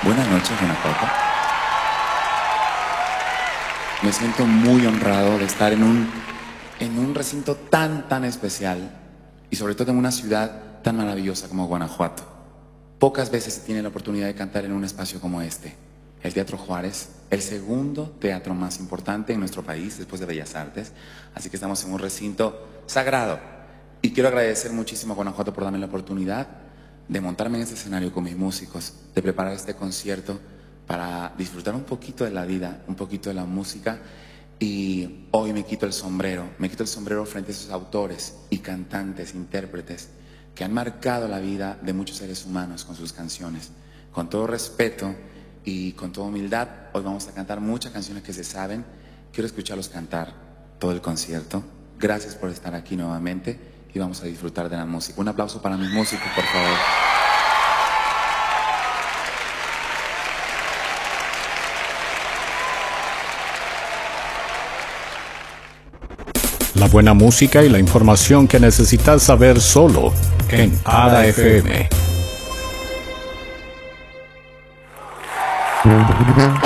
Buenas noches, Guanajuato. Me siento muy honrado de estar en un recinto tan especial y sobre todo en una ciudad tan maravillosa como Guanajuato. Pocas veces se tiene la oportunidad de cantar en un espacio como este, el Teatro Juárez, el segundo teatro más importante en nuestro país después de Bellas Artes, así que estamos en un recinto sagrado. Y quiero agradecer muchísimo a Guanajuato por darme la oportunidad de montarme en este escenario con mis músicos, de preparar este concierto para disfrutar un poquito de la vida, un poquito de la música. Y hoy me quito el sombrero frente a esos autores y cantantes, intérpretes que han marcado la vida de muchos seres humanos con sus canciones. Con todo respeto y con toda humildad, hoy vamos a cantar muchas canciones que se saben. Quiero escucharlos cantar todo el concierto. Gracias por estar aquí nuevamente y vamos a disfrutar de la música. Un aplauso para mis músicos, por favor. La buena música y la información que necesitas saber solo en Ada FM.